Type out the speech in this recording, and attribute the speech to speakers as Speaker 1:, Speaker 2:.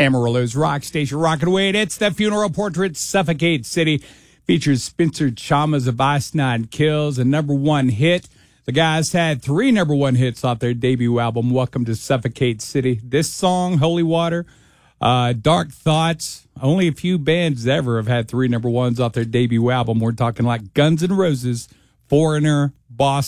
Speaker 1: Amarillo's Rock Station, rocking away. It's the Funeral Portrait, Suffocate City. Features Spencer Chalmers of Ice Nine Kills, a #1 hit. The guys had 3 #1 hits off their debut album, Welcome to Suffocate City. This song, Holy Water, Dark Thoughts. Only a few bands ever have had 3 #1s off their debut album. We're talking like Guns N' Roses, Foreigner, Boss